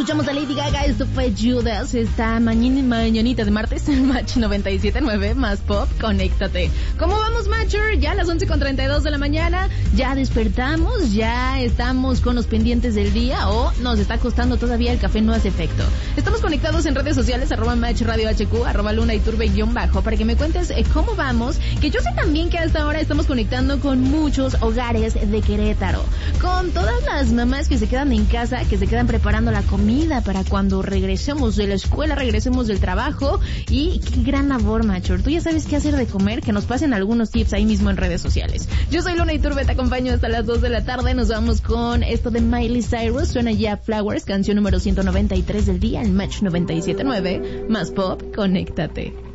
escuchamos a Lady Gaga, esto fue Judas, esta mañanita de martes, Match 97.9, más pop, conéctate. ¿Cómo vamos, Matcher? Ya a las 11:32 de la mañana, ya despertamos, ya estamos con los pendientes del día, o nos está costando todavía, el café no hace efecto. Estamos conectados en redes sociales, @Match Radio HQ, @Luna_Iturbe_ para que me cuentes cómo vamos, que yo sé también que hasta ahora estamos conectando con muchos hogares de Querétaro, con todas las mamás que se quedan en casa, que se quedan preparando la comida para cuando regresemos de la escuela, regresemos del trabajo. Y qué gran labor, Machor. Tú ya sabes qué hacer de comer, que nos pasen algunos tips ahí mismo en redes sociales. Yo soy Luna Iturbe, te acompaño hasta las 2 de la tarde. Nos vamos con esto de Miley Cyrus. Suena ya Flowers, canción número 193 del día, en Match 97.9. Más pop, conéctate.